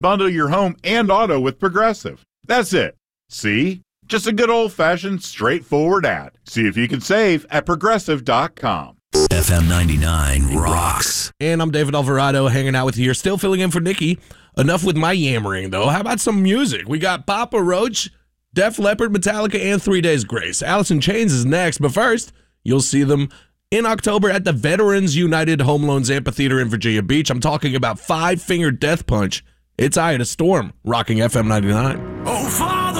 Bundle your home and auto with Progressive. That's it. See? Just a good old-fashioned, straightforward ad. See if you can save at Progressive.com. FM 99 rocks. And I'm David Alvarado hanging out with you here, still filling in for Nikki. Enough with my yammering, though. How about some music? We got Papa Roach, Def Leppard, Metallica, and 3 Days Grace. Alice in Chains is next, but first, you'll see them in October at the Veterans United Home Loans Amphitheater in Virginia Beach. I'm talking about Five Finger Death Punch. It's Eye of the Storm, rocking FM 99. Oh, Father!